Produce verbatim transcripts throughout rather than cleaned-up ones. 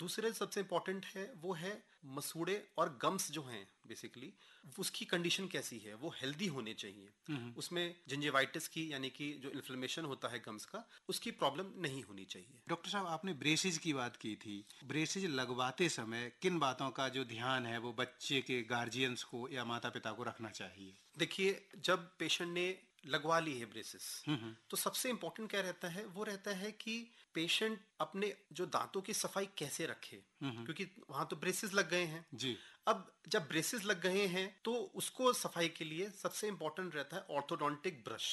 दूसरे सबसे इम्पोर्टेंट है वो है मसूड़े और गम्स जो हैं बेसिकली, उसकी कंडीशन कैसी है, वो हेल्दी होने चाहिए। उसमें जिंजिवाइटिस की यानी कि जो इन्फ्लेमेशन होता है गम्स का, उसकी प्रॉब्लम नहीं होनी चाहिए। डॉक्टर साहब, आपने ब्रेसेज की बात की थी। ब्रेसेज लगवाते समय किन बातों का जो ध्यान है वो बच्चे के गार्जियंस को या माता पिता को रखना चाहिए? देखिए, जब पेशेंट ने लगवा ली है ब्रेसेस, तो सबसे इम्पोर्टेंट क्या रहता है, वो रहता है कि पेशेंट अपने जो दांतों की सफाई कैसे रखे, क्योंकि वहां तो ब्रेसेस लग गए हैं। जी। अब जब ब्रेसेस लग गए हैं तो उसको सफाई के लिए सबसे इम्पोर्टेंट रहता है ऑर्थोडोंटिक ब्रश।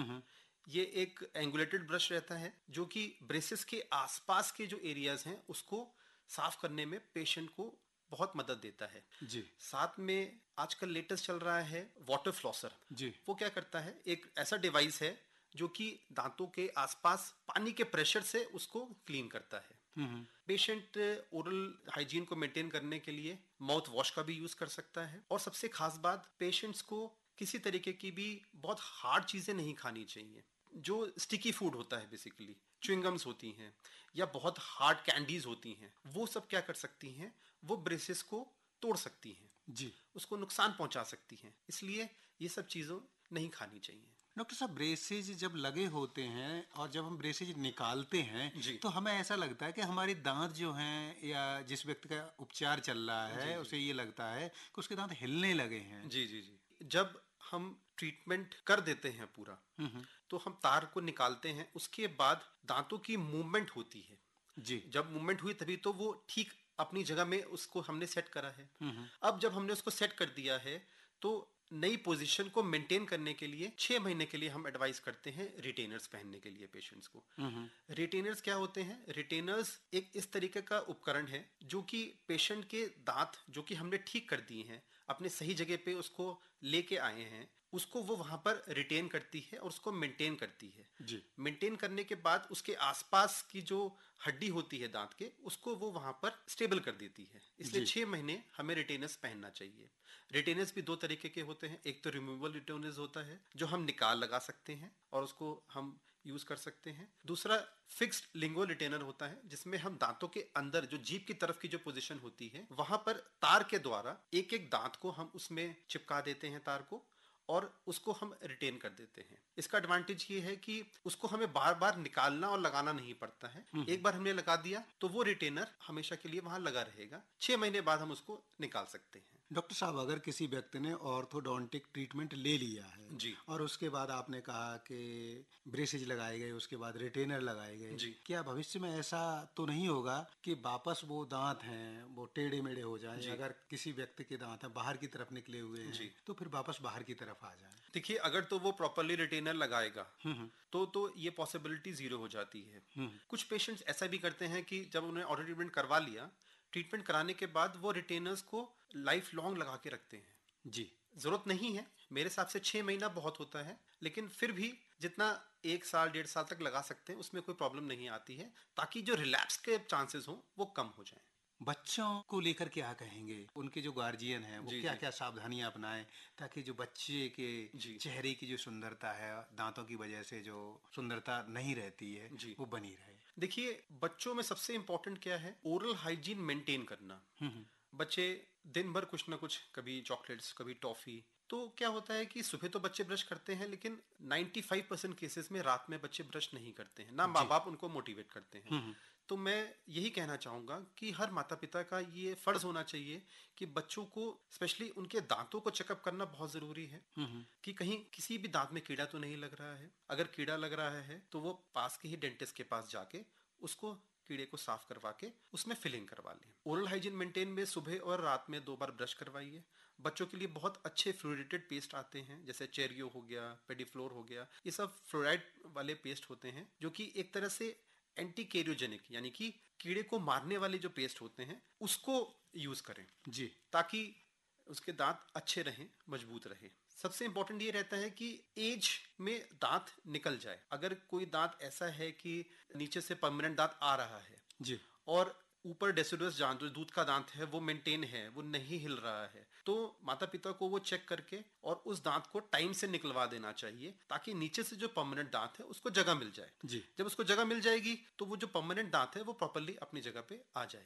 ये एक एंगुलेटेड ब्रश रहता है जो कि ब्रेसेस के आसपास के जो एरियाज हैं उसको साफ करने में पेशेंट को बहुत मदद देता है। जी। साथ में आजकल लेटेस्ट चल रहा है वाटर फ्लॉसर। जी। वो क्या करता है, एक ऐसा डिवाइस है जो कि दांतों के आसपास पानी के प्रेशर से उसको क्लीन करता है। पेशेंट ओरल हाइजीन को मेंटेन करने के लिए माउथ वॉश का भी यूज कर सकता है। और सबसे खास बात, पेशेंट्स को किसी तरीके की भी बहुत हार्ड चीजें नहीं खानी चाहिए। जो स्टिकी फूड होता है बेसिकली, च्युइंगम्स होती हैं या बहुत हार्ड कैंडीज होती हैं, वो सब क्या कर सकती हैं, वो ब्रेसेस को तोड़ सकती हैं। जी। उसको नुकसान पहुंचा सकती हैं, इसलिए ये सब चीज़ों नहीं खानी चाहिए। डॉक्टर साहब, ब्रेसेज जब लगे होते हैं और जब हम ब्रेसेज निकालते हैं जी। तो हमें ऐसा लगता है कि हमारे दांत जो हैं, या जिस व्यक्ति का उपचार चल रहा है जी, जी। उसे ये लगता है कि उसके दांत हिलने लगे हैं। जी जी जी जब हम ट्रीटमेंट कर देते हैं पूरा, तो हम तार को निकालते हैं, उसके बाद दांतों की मूवमेंट होती है। जी। जब मूवमेंट हुई तभी तो वो ठीक अपनी जगह में उसको हमने सेट करा है। अब जब हमने उसको सेट कर दिया है तो नई पोजीशन को मेंटेन करने के लिए छह महीने के लिए हम एडवाइस करते हैं रिटेनर्स पहनने के लिए पेशेंट्स को। रिटेनर्स क्या होते हैं? रिटेनर्स एक इस तरीके का उपकरण है जो कि पेशेंट के दांत जो कि हमने ठीक कर दिए हैं, अपने सही जगह पे उसको लेके आए हैं, उसको वो वहां पर रिटेन करती है और उसको मेंटेन करती है। जी। मेंटेन करने के बाद उसके आसपास की जो हड्डी होती है दांत के, उसको वो वहां पर स्टेबल कर देती है। इसलिए जी। छह महीने हमें रिटेनर्स पहनना चाहिए। रिटेनर्स भी दो तरीके के होते हैं। एक तो रिमूवेबल रिटेनर्स होता है जो हम निकाल लगा सकते हैं और उसको हम यूज कर सकते हैं। दूसरा फिक्स्ड लिंगो रिटेनर होता है जिसमें हम दांतों के अंदर जो जीभ की तरफ की जो पोजीशन होती है वहां पर तार के द्वारा एक एक दांत को हम उसमें चिपका देते हैं तार को, और उसको हम रिटेन कर देते हैं। इसका एडवांटेज ये है कि उसको हमें बार बार निकालना और लगाना नहीं पड़ता है। एक बार हमने लगा दिया तो वो रिटेनर हमेशा के लिए वहां लगा रहेगा। छह महीने बाद हम उसको निकाल सकते हैं। डॉक्टर साहब, अगर किसी व्यक्ति ने ऑर्थोडोंटिक ट्रीटमेंट ले लिया है जी। और उसके बाद आपने कहा कि ब्रेसेज लगाए गए, उसके बाद रिटेनर लगाए गए, जी। क्या भविष्य में ऐसा तो नहीं होगा कि वापस वो दांत हैं वो टेढ़े मेढ़े हो जाएं? जी। अगर किसी व्यक्ति के दांत हैं बाहर की तरफ निकले हुए हैं जी। तो फिर वापस बाहर की तरफ आ जाएं? देखिए, अगर तो वो प्रॉपरली रिटेनर लगाएगा तो तो ये पॉसिबिलिटी जीरो हो जाती है। कुछ पेशेंट्स ऐसा भी करते हैं कि जब उन्हें ऑटो ट्रीटमेंट करवा लिया, ट्रीटमेंट कराने के बाद वो रिटेनर्स को लाइफ लॉन्ग लगा के रखते हैं। जी। जरूरत नहीं है, मेरे हिसाब से छह महीना बहुत होता है, लेकिन फिर भी जितना एक साल डेढ़ साल तक लगा सकते हैं उसमें कोई प्रॉब्लम नहीं आती है, ताकि जो रिलैप्स के चांसेस हों वो कम हो जाएं। बच्चों को लेकर क्या कहेंगे? उनके जो गार्जियन हैं वो जी, क्या जी। क्या सावधानियां अपनाएं ताकि जो बच्चे के जी। चेहरे की जो सुंदरता है, दांतों की वजह से जो सुंदरता नहीं रहती है, जी। वो बनी रहे? देखिए, बच्चों में सबसे इंपॉर्टेंट क्या है? ओरल हाइजीन मेंटेन करना। बच्चे दिन भर कुछ ना कुछ, कभी चॉकलेट्स, कभी टॉफी, तो क्या होता है कि सुबह तो बच्चे ब्रश करते हैं, लेकिन पचानवे परसेंट केसेस में रात में बच्चे ब्रश नहीं करते हैं, ना माँ बाप उनको मोटिवेट करते हैं। तो मैं यही कहना चाहूंगा कि हर माता पिता का ये फर्ज होना चाहिए कि बच्चों को स्पेशली उनके दांतों को चेकअप करना बहुत जरूरी है कि कहीं किसी भी दांत में कीड़ा तो नहीं लग रहा है। अगर कीड़ा लग रहा है तो वो पास के ही डेंटिस्ट के पास जाके उसको कीड़े को साफ करवा के उसमें फिलिंग करवा लें। ओरल हाइजीन मेंटेन में सुबह और रात में दो बार ब्रश करवाइए। बच्चों के लिए बहुत अच्छे फ्लोरिडेटेड पेस्ट आते हैं, जैसे चेरियो हो गया, पेडीफ्लोर हो गया, ये सब फ्लोराइड वाले पेस्ट होते हैं जो कि एक तरह से एंटी कैरियोजेनिक यानी कि कीड़े को मारने वाले जो पेस्ट होते हैं उसको यूज करें जी। ताकि उसके दांत अच्छे रहें, मजबूत रहे। सबसे इंपॉर्टेंट ये रहता है कि एज में दांत निकल जाए। अगर कोई दांत ऐसा है कि नीचे से परमानेंट दांत आ रहा है जी। और ऊपर डेसिडुअस दांत जो दूध का दांत है वो मेंटेन है, वो नहीं हिल रहा है, तो माता पिता को वो चेक करके और उस दांत को टाइम से निकलवा देना चाहिए ताकि नीचे से जो परमानेंट दांत है उसको जगह मिल जाए। जी। जब उसको जगह मिल जाएगी तो वो जो परमानेंट दांत है वो प्रॉपर्ली अपनी जगह पे आ जाए।